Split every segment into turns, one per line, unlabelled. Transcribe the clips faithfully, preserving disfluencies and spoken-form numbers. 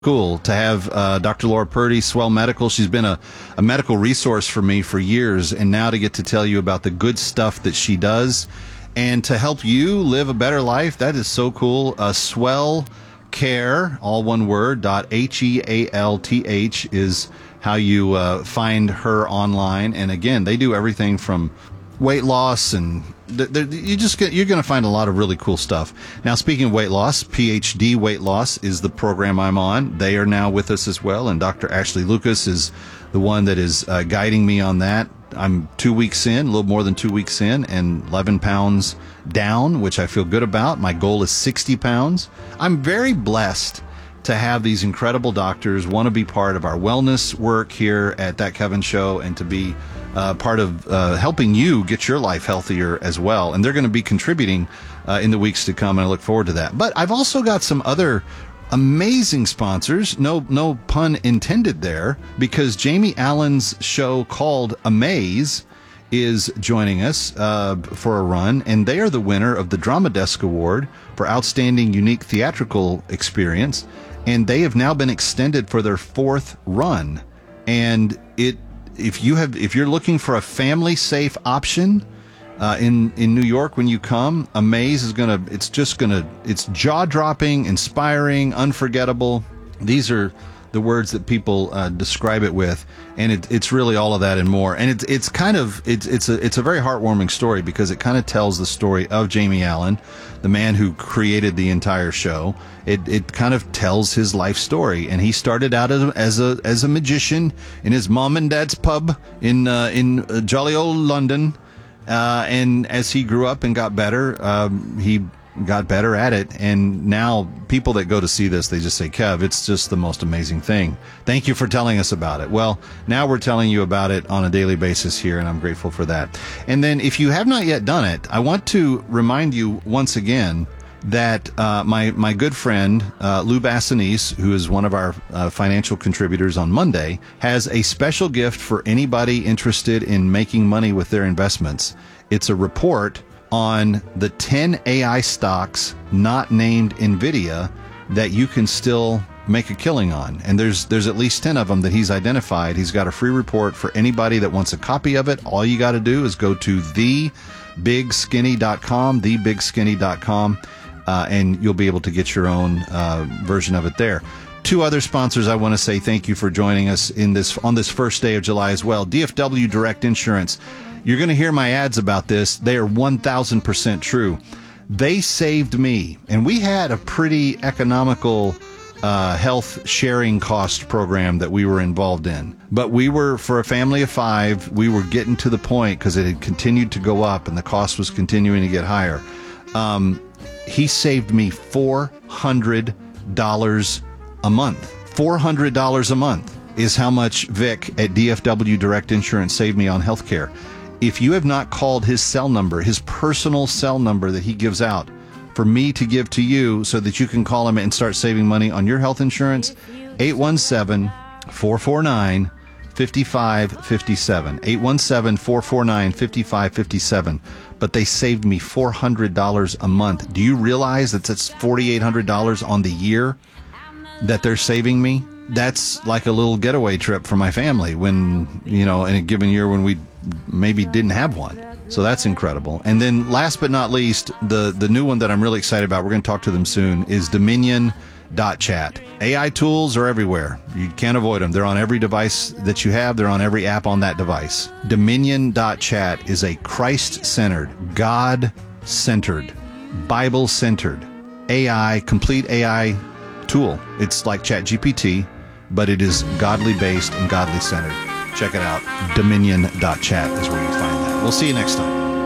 Cool to have uh, Doctor Laura Purdy, Swell Medical. She's been a, a medical resource for me for years, and now to get to tell you about the good stuff that she does and to help you live a better life. That is so cool. Uh, Swell Care, all one word, dot H E A L T H is how you uh, find her online. And again, they do everything from weight loss, and you just get, you're going to find a lot of really cool stuff. Now, speaking of weight loss, P H D Weight Loss is the program I'm on. They are now with us as well, and Doctor Ashley Lucas is the one that is uh, guiding me on that. I'm two weeks in, a little more than two weeks in, and eleven pounds down, which I feel good about. My goal is sixty pounds. I'm very blessed to have these incredible doctors want to be part of our wellness work here at That Kevin Show, and to be uh, part of uh, helping you get your life healthier as well. And they're going to be contributing uh, in the weeks to come, and I look forward to that. But I've also got some other amazing sponsors, no no pun intended there, because Jamie Allen's show called Amaze is joining us uh, for a run, and they are the winner of the Drama Desk Award for Outstanding Unique Theatrical Experience, and they have now been extended for their fourth run. And it, if you have, if you're looking for a family safe option uh, in in New York when you come, Amaze is gonna, it's just gonna, it's jaw dropping, inspiring, unforgettable. These are the words that people uh, describe it with, and it, it's really all of that and more. And it's it's kind of it's it's a it's a very heartwarming story, because it kind of tells the story of Jamie Allen, the man who created the entire show. It it kind of tells his life story, and he started out as a as a, as a magician in his mom and dad's pub in uh, in uh, jolly old London, uh, and as he grew up and got better, um, he got better at it, and now people that go to see this, they just say, Kev, it's just the most amazing thing. Thank you for telling us about it. Well, now we're telling you about it on a daily basis here, and I'm grateful for that. And then if you have not yet done it, I want to remind you once again that uh, my my good friend uh, Lou Bassanese, who is one of our uh, financial contributors on Monday, has a special gift for anybody interested in making money with their investments. It's a report on the ten A I stocks not named NVIDIA that you can still make a killing on. And there's there's at least ten of them that he's identified. He's got a free report for anybody that wants a copy of it. All you got to do is go to the big skinny dot com, the big skinny dot com, uh, and you'll be able to get your own uh, version of it there. Two other sponsors I want to say thank you for joining us in this on this first day of July as well. D F W Direct Insurance. You're going to hear my ads about this. They are one thousand percent true. They saved me, and we had a pretty economical uh, health sharing cost program that we were involved in. But we were, for a family of five, we were getting to the point, because it had continued to go up and the cost was continuing to get higher. Um, he saved me four hundred dollars a month. four hundred dollars a month is how much Vic at D F W Direct Insurance saved me on healthcare. If you have not called his cell number, his personal cell number that he gives out for me to give to you so that you can call him and start saving money on your health insurance, eight one seven, four four nine, five five five seven. eight one seven, four four nine, five five five seven. But they saved me four hundred dollars a month. Do you realize that that's four thousand eight hundred dollars on the year that they're saving me? That's like a little getaway trip for my family when, you know, in a given year when we maybe didn't have one. So that's incredible. And then last but not least, the, the new one that I'm really excited about, we're going to talk to them soon, is Dominion dot chat. A I tools are everywhere. You can't avoid them. They're on every device that you have. They're on every app on that device. Dominion dot chat is a Christ-centered, God-centered, Bible-centered A I, complete A I tool. It's like ChatGPT, but it is godly based and godly centered. Check it out. Dominion dot chat is where you find that. We'll see you next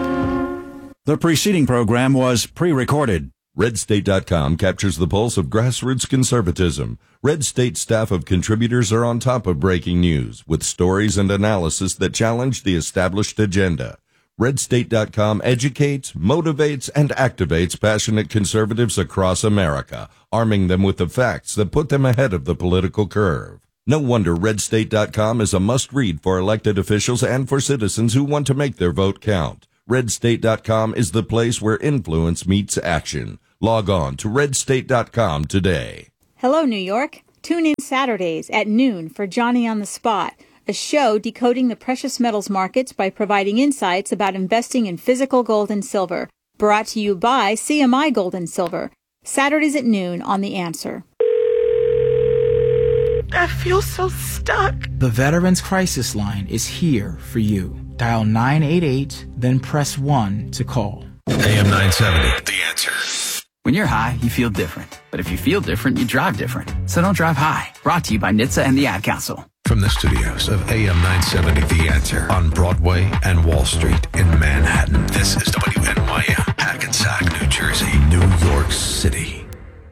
time.
The preceding program was pre-recorded.
red state dot com captures the pulse of grassroots conservatism. Red State staff of contributors are on top of breaking news with stories and analysis that challenge the established agenda. red state dot com educates, motivates, and activates passionate conservatives across America, arming them with the facts that put them ahead of the political curve. No wonder red state dot com is a must-read for elected officials and for citizens who want to make their vote count. red state dot com is the place where influence meets action. Log on to red state dot com today.
Hello, New York. Tune in Saturdays at noon for Johnny on the Spot, a show decoding the precious metals markets by providing insights about investing in physical gold and silver. Brought to you by C M I Gold and Silver. Saturdays at noon on The Answer.
I feel so stuck.
The Veterans Crisis Line is here for you. Dial nine eight eight, then press one to call.
A M nine seventy, The Answer.
When you're high, you feel different. But if you feel different, you drive different. So don't drive high. Brought to you by N H T S A and the Ad Council.
From the studios of A M nine seventy, The Answer, on Broadway and Wall Street in Manhattan, this is W N Y M, Hackensack, New Jersey, New York City.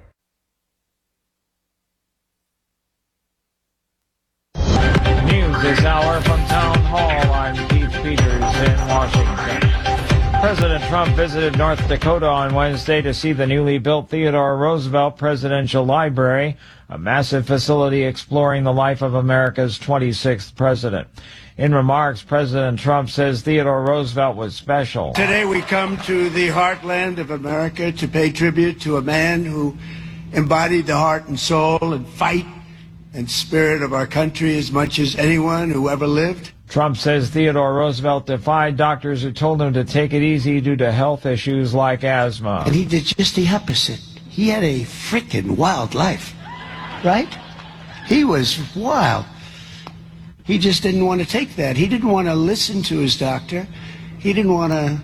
News this hour from Town Hall. I'm Keith Peters in Washington. President Trump visited North Dakota on Wednesday to see the newly built Theodore Roosevelt Presidential Library, a massive facility exploring the life of America's twenty-sixth president. In remarks, President Trump says Theodore Roosevelt was special.
Today we come to the heartland of America to pay tribute to a man who embodied the heart and soul and fight and spirit of our country as much as anyone who ever lived.
Trump says Theodore Roosevelt defied doctors who told him to take it easy due to health issues like asthma.
And he did just the opposite. He had a frickin' wild life, right? He was wild. He just didn't want to take that. He didn't want to listen to his doctor. He didn't want to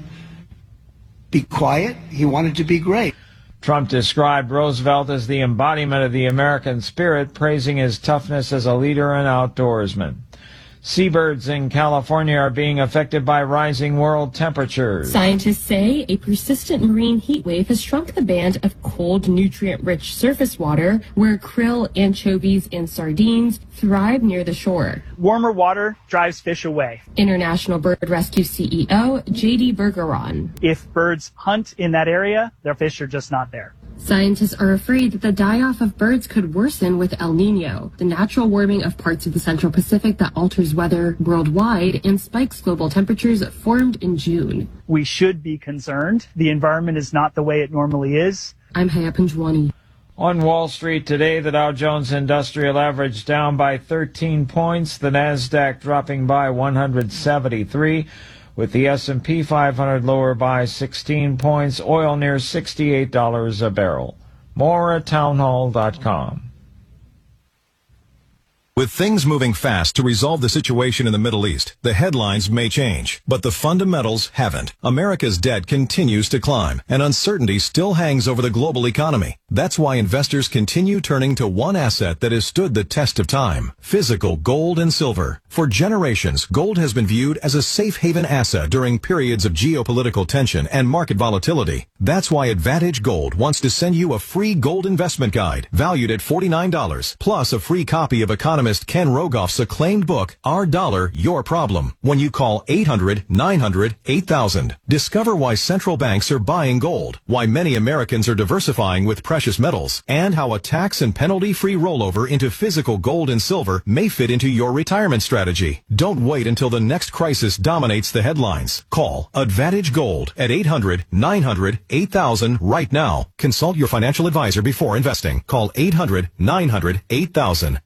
be quiet. He wanted to be great.
Trump described Roosevelt as the embodiment of the American spirit, praising his toughness as a leader and outdoorsman. Seabirds in California are being affected by rising world temperatures.
Scientists say a persistent marine heat wave has shrunk the band of cold, nutrient-rich surface water where krill, anchovies, and sardines thrive near the shore.
Warmer water drives fish away.
International Bird Rescue C E O J D Bergeron.
If birds hunt in that area, their fish are just not there.
Scientists are afraid that the die-off of birds could worsen with El Nino, the natural warming of parts of the Central Pacific that alters weather worldwide and spikes global temperatures formed in June.
We should be concerned. The environment is not the way it normally is.
I'm Haya Panjwani.
On Wall Street today, the Dow Jones Industrial Average down by thirteen points, the Nasdaq dropping by one hundred seventy-three. With the S and P five hundred lower by sixteen points, oil near sixty-eight dollars a barrel. More at townhall dot com.
With things moving fast to resolve the situation in the Middle East, the headlines may change, but the fundamentals haven't. America's debt continues to climb, and uncertainty still hangs over the global economy. That's why investors continue turning to one asset that has stood the test of time: physical gold and silver. For generations, gold has been viewed as a safe haven asset during periods of geopolitical tension and market volatility. That's why Advantage Gold wants to send you a free gold investment guide valued at forty-nine dollars, plus a free copy of economist Ken Rogoff's acclaimed book, Our Dollar, Your Problem, when you call eight hundred, nine hundred, eight thousand. Discover why central banks are buying gold, why many Americans are diversifying with precious metals, and how a tax and penalty-free rollover into physical gold and silver may fit into your retirement strategy. Don't wait until the next crisis dominates the headlines. Call Advantage Gold at eight hundred, nine hundred, eight thousand right now. Consult your financial advisor before investing. Call eight hundred, nine hundred, eight thousand.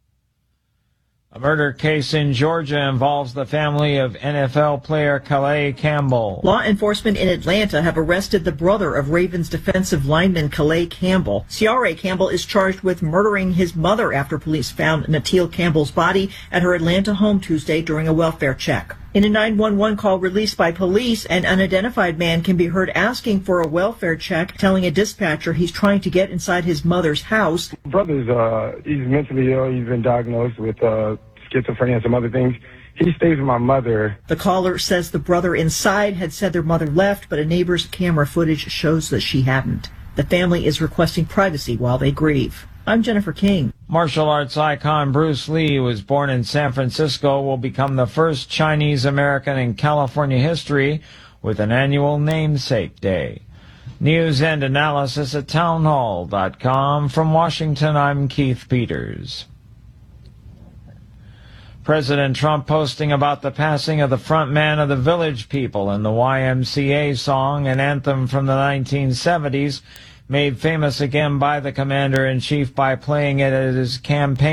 A murder case in Georgia involves the family of N F L player Calais Campbell.
Law enforcement in Atlanta have arrested the brother of Ravens defensive lineman Calais Campbell. Ciara Campbell is charged with murdering his mother after police found Natil Campbell's body at her Atlanta home Tuesday during a welfare check. In a nine one one call released by police, an unidentified man can be heard asking for a welfare check, telling a dispatcher he's trying to get inside his mother's house.
Brother's, uh, he's mentally ill. He's been diagnosed with uh, schizophrenia and some other things. He stays with my mother.
The caller says the brother inside had said their mother left, but a neighbor's camera footage shows that she hadn't. The family is requesting privacy while they grieve. I'm Jennifer King.
Martial arts icon Bruce Lee, who was born in San Francisco, will become the first Chinese American in California history with an annual namesake day. News and analysis at townhall dot com. From Washington, I'm Keith Peters. President Trump posting about the passing of the front man of the Village People in the Y M C A song, an anthem from the nineteen seventies, made famous again by the commander-in-chief by playing it at his campaign